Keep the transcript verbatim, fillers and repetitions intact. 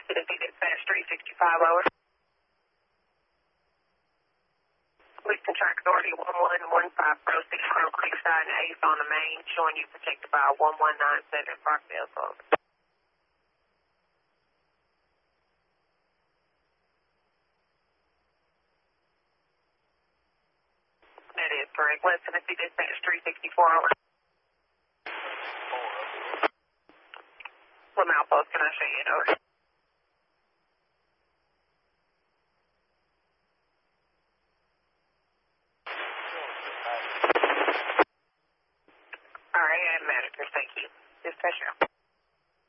Tennessee Dispatch three sixty-five, over. Houston Track Authority one one one five Pro six Crow Creekside and Ace on the main, showing you protected by one one nine seven Rockdale, over. That is correct. West Tennessee Dispatch three sixty-four, over. What outpost can I show you, over? All right, I have managers. Thank you. Dispatch.